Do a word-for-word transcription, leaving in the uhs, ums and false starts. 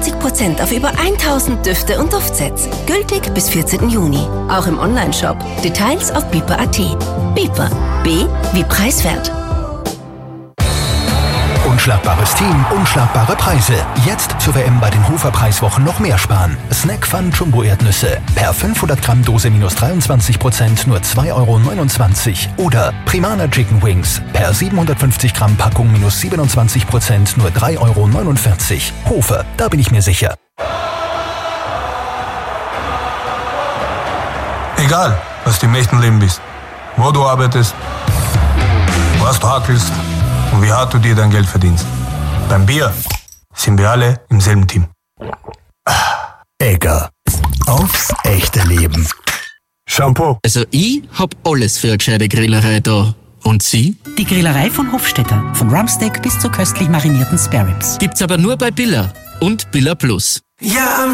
vierzig Prozent auf über tausend Düfte und Duftsets. Gültig bis vierzehnten Juni. Auch im Onlineshop. Details auf bieper punkt at. Bieper. B wie preiswert. Unschlagbares Team, unschlagbare Preise. Jetzt zur W M bei den Hofer Preiswochen noch mehr sparen. Snack Fun Jumbo Erdnüsse. Per fünfhundert Gramm Dose minus dreiundzwanzig Prozent nur zwei Euro neunundzwanzig. Oder Primana Chicken Wings. Per siebenhundertfünfzig Gramm Packung minus siebenundzwanzig Prozent nur drei Euro neunundvierzig. Hofer, da bin ich mir sicher. Egal, was du im echten Leben bist, wo du arbeitest, was du hackelst und wie hart du dir dein Geld verdienst. Beim Bier sind wir alle im selben Team. Egger. Aufs echte Leben. Shampoo. Also ich hab alles für eine gescheite Grillerei da. Und Sie? Die Grillerei von Hofstetter. Von Rumpsteak bis zu köstlich marinierten Spare Ribs. Gibt's aber nur bei Billa und Billa Plus. Ja,